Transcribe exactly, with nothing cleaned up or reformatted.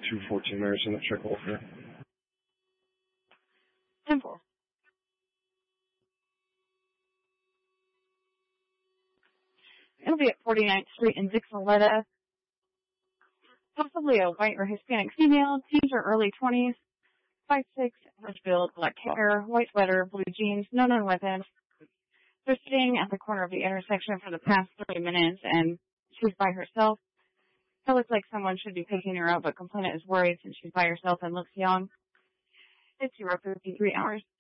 two fourteen mirrors in the check over. ten four. It'll be at forty-ninth Street in Dixon-Letta. Possibly a white or Hispanic female, teens or early twenties, five six, average build, black hair, white sweater, blue jeans, no known weapons. They're sitting at the corner of the intersection for the past thirty minutes, and she's by herself. It looks like someone should be picking her up, but complainant is worried since she's by herself and looks young. It's zero fifty-three hours.